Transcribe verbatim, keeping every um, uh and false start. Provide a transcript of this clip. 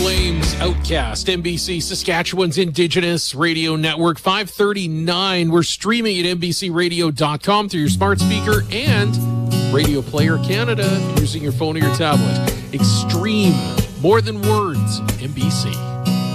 Flames, Outcast, N B C Saskatchewan's Indigenous Radio Network, five thirty-nine. We're streaming at N B C radio dot com through your smart speaker and Radio Player Canada using your phone or your tablet. Extreme, more than words, N B C.